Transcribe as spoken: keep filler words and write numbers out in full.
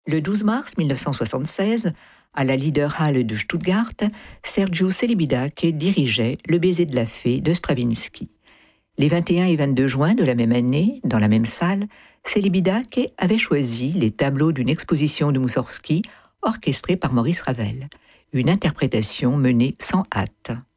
Le douze mars mille neuf cent soixante-seize, à la Liederhalle de Stuttgart, Sergiu Celibidache dirigeait Le baiser de la fée de Stravinsky. Les vingt et un et vingt-deux juin de la même année, dans la même salle, Celibidache avait choisi les tableaux d'une exposition de Moussorgsky orchestrée par Maurice Ravel. Une interprétation menée sans hâte.